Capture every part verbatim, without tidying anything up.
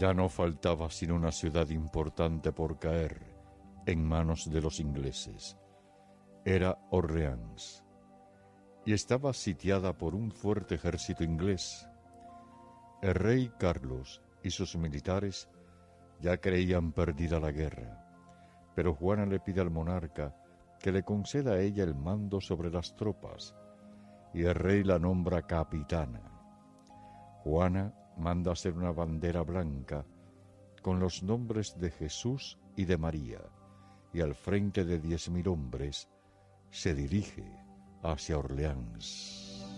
Ya no faltaba sino una ciudad importante por caer en manos de los ingleses. Era Orleans, y estaba sitiada por un fuerte ejército inglés. El rey Carlos y sus militares ya creían perdida la guerra, pero Juana le pide al monarca que le conceda a ella el mando sobre las tropas, y el rey la nombra capitana. Juana manda hacer una bandera blanca con los nombres de Jesús y de María, y al frente de diez mil hombres se dirige hacia Orleans.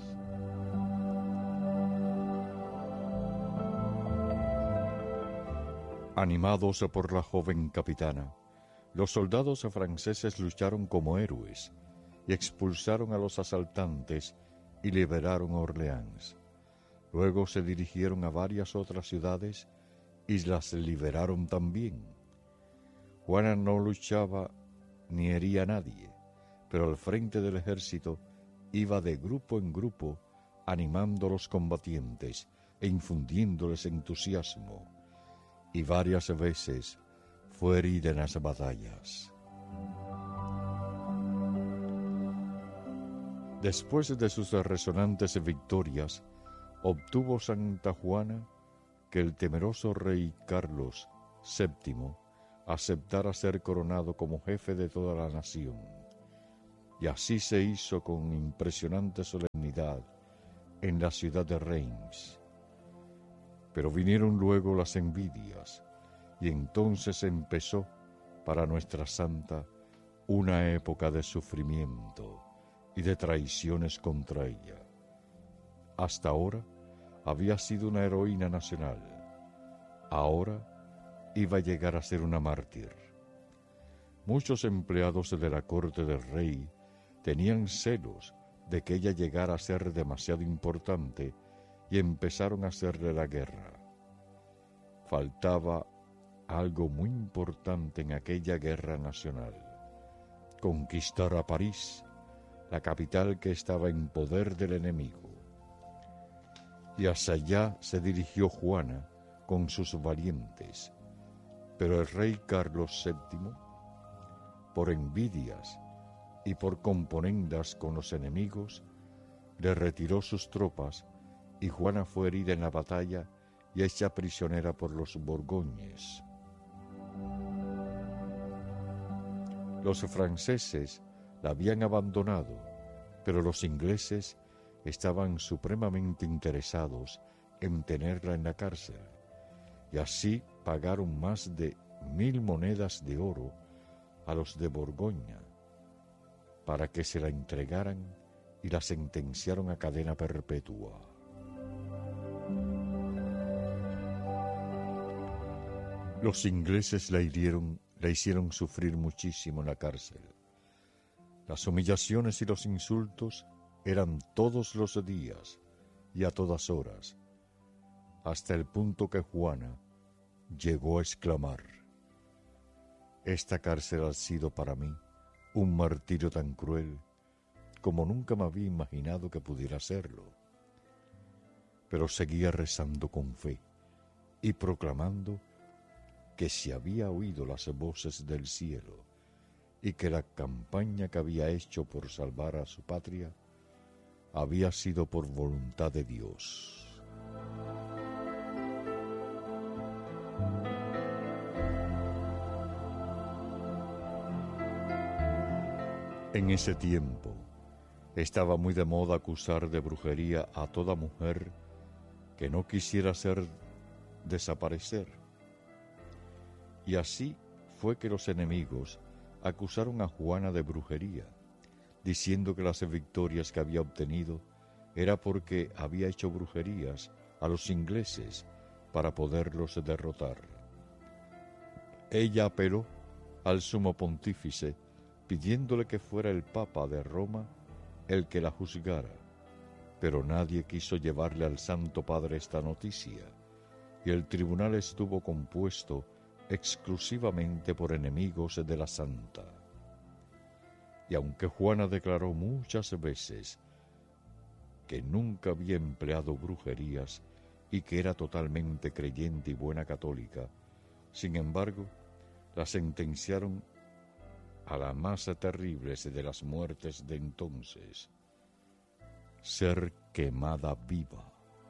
Animados por la joven capitana, los soldados franceses lucharon como héroes y expulsaron a los asaltantes y liberaron Orleans. Luego se dirigieron a varias otras ciudades y las liberaron también. Juana no luchaba ni hería a nadie, pero al frente del ejército iba de grupo en grupo animando a los combatientes e infundiéndoles entusiasmo, y varias veces fue herida en las batallas. Después de sus resonantes victorias, obtuvo Santa Juana que el temeroso rey Carlos séptimo aceptara ser coronado como jefe de toda la nación, y así se hizo con impresionante solemnidad en la ciudad de Reims. Pero vinieron luego las envidias, y entonces empezó para nuestra santa una época de sufrimiento y de traiciones contra ella. Hasta ahora había sido una heroína nacional, ahora iba a llegar a ser una mártir. Muchos empleados de la corte del rey tenían celos de que ella llegara a ser demasiado importante y empezaron a hacerle la guerra. Faltaba algo muy importante en aquella guerra nacional: conquistar a París, la capital que estaba en poder del enemigo. Y hacia allá se dirigió Juana con sus valientes, pero el rey Carlos séptimo, por envidias y por componendas con los enemigos, le retiró sus tropas, y Juana fue herida en la batalla y hecha prisionera por los borgoñes. Los franceses la habían abandonado, pero los ingleses estaban supremamente interesados en tenerla en la cárcel, y así pagaron más de mil monedas de oro a los de Borgoña para que se la entregaran, y la sentenciaron a cadena perpetua. Los ingleses la hirieron, la hicieron sufrir muchísimo en la cárcel. Las humillaciones y los insultos eran todos los días y a todas horas, hasta el punto que Juana llegó a exclamar: «Esta cárcel ha sido para mí un martirio tan cruel como nunca me había imaginado que pudiera serlo». Pero seguía rezando con fe y proclamando que se había oído las voces del cielo y que la campaña que había hecho por salvar a su patria había sido por voluntad de Dios. En ese tiempo estaba muy de moda acusar de brujería a toda mujer que no quisiera hacer desaparecer. Y así fue que los enemigos acusaron a Juana de brujería, diciendo que las victorias que había obtenido era porque había hecho brujerías a los ingleses para poderlos derrotar. Ella apeló al sumo pontífice pidiéndole que fuera el Papa de Roma el que la juzgara, pero nadie quiso llevarle al Santo Padre esta noticia, y el tribunal estuvo compuesto exclusivamente por enemigos de la santa. Y aunque Juana declaró muchas veces que nunca había empleado brujerías y que era totalmente creyente y buena católica, sin embargo, la sentenciaron a la más terrible de las muertes de entonces, ser quemada viva.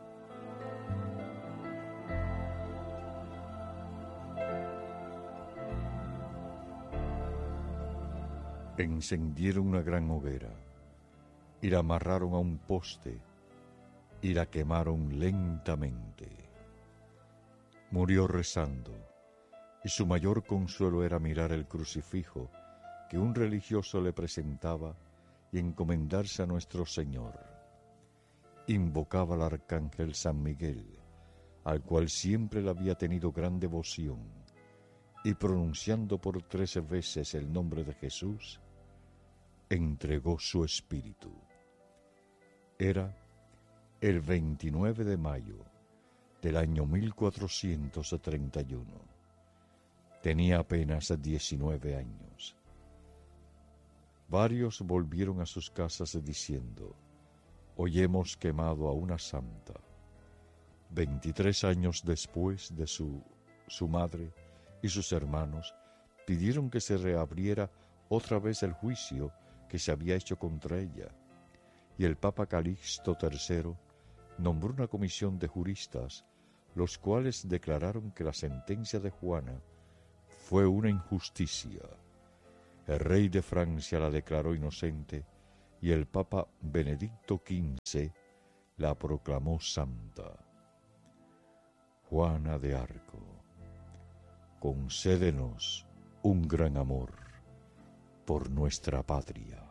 Encendieron una gran hoguera y la amarraron a un poste y la quemaron lentamente. Murió rezando, y su mayor consuelo era mirar el crucifijo que un religioso le presentaba y encomendarse a nuestro Señor. Invocaba al arcángel San Miguel, al cual siempre le había tenido gran devoción, y pronunciando por tres veces el nombre de Jesús, entregó su espíritu. Era el veintinueve de mayo del año mil cuatrocientos treinta y uno. Tenía apenas diecinueve años. Varios volvieron a sus casas diciendo: hoy hemos quemado a una santa. Veintitrés años después de su, su madre y sus hermanos pidieron que se reabriera otra vez el juicio que se había hecho contra ella, y el Papa Calixto tercero nombró una comisión de juristas, los cuales declararon que la sentencia de Juana fue una injusticia. El rey de Francia la declaró inocente y el Papa Benedicto quince la proclamó santa. Juana de Arco, concédenos un gran amor por nuestra patria.